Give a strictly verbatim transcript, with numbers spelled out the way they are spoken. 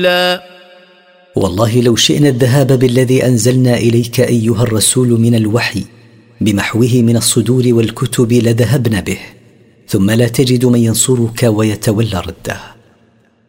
لا والله لو شئنا الذهاب بالذي أنزلنا إليك أيها الرسول من الوحي بمحوه من الصدور والكتب لذهبنا به، ثم لا تجد من ينصرك ويتولى رده.